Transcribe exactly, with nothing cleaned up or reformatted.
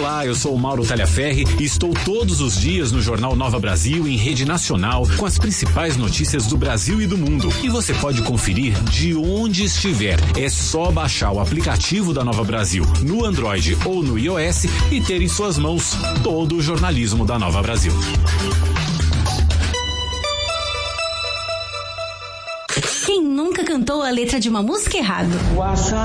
Olá, eu sou o Mauro Talhaferri e estou todos os dias no Jornal Nova Brasil em rede nacional com as principais notícias do Brasil e do mundo. E você pode conferir de onde estiver. É só baixar o aplicativo da Nova Brasil no Android ou no iOS e ter em suas mãos todo o jornalismo da Nova Brasil. Quem nunca cantou a letra de uma música errado? O açaí